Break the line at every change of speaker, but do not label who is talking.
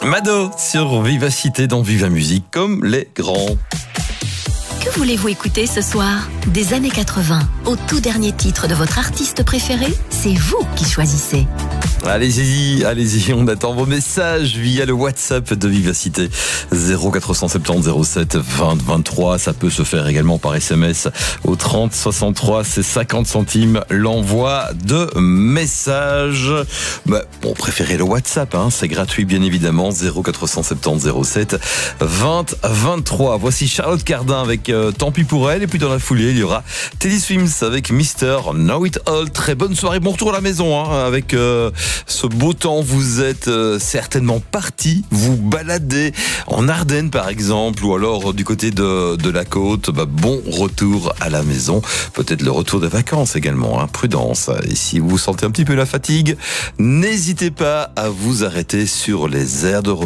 Mado sur Vivacité dans Viva Musique, comme les grands.
Que voulez-vous écouter ce soir? Des années 80 au tout dernier titre de votre artiste préféré? C'est vous qui choisissez.
Allez-y, on attend vos messages via le WhatsApp de Vivacité 0470 07 20 23. Ça peut se faire également par SMS au 30 63, c'est 50 centimes l'envoi de messages. Préférez le WhatsApp, c'est gratuit bien évidemment, 0470 07 20 23. Voici Charlotte Cardin avec Tant pis pour elle, et puis dans la foulée il y aura Teddy Swims avec Mister Know It All. Très bonne soirée, bon retour à la maison avec ce beau temps. Vous êtes certainement parti vous balader en Ardennes par exemple, ou alors du côté de la côte. Bon retour à la maison, peut-être le retour des vacances également, prudence. Et si vous sentez un petit peu la fatigue, n'hésitez pas à vous arrêter sur les aires de repos.